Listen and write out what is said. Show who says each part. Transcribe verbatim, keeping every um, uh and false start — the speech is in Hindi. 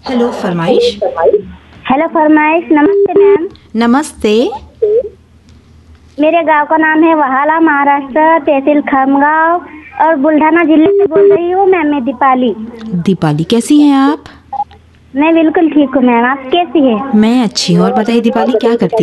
Speaker 1: हेलो फरमाइश।
Speaker 2: हेलो फरमाइश। नमस्ते मैम।
Speaker 1: नमस्ते।
Speaker 2: मेरे गांव का नाम है वहाला, महाराष्ट्र, तहसील खामगांव और बुल्ढाना जिले से बोल रही हूँ मैम। मैं दीपाली।
Speaker 1: दीपाली, कैसी हैं आप?
Speaker 2: मैं बिल्कुल ठीक हूँ मैम। आप कैसी है?
Speaker 1: मैं अच्छी हूँ। और बताइए दीपाली, क्या करती